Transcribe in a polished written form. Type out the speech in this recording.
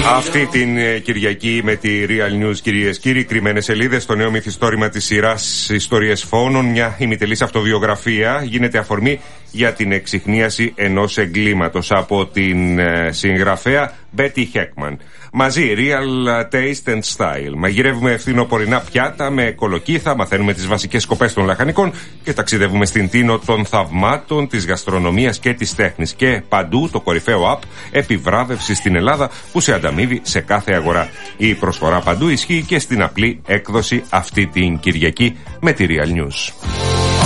Αυτή την Κυριακή με τη Real News, κυρίες κύριοι, κρυμμένες σελίδες, το νέο μυθιστόρημα της σειράς Ιστορίες Φόνων, μια ημιτελής αυτοβιογραφία, γίνεται αφορμή για την εξιχνίαση ενός εγκλήματος από την συγγραφέα Betty Heckman. Μαζί, Real Taste and Style. Μαγειρεύουμε φθινοπορεινά πιάτα με κολοκύθα, μαθαίνουμε τις βασικές σκοπές των λαχανικών και ταξιδεύουμε στην τίνο των θαυμάτων της γαστρονομίας και της τέχνης. Και παντού το κορυφαίο app επιβράβευση στην Ελλάδα που σε ανταμείβει σε κάθε αγορά. Η προσφορά παντού ισχύει και στην απλή έκδοση αυτή την Κυριακή με τη Real News.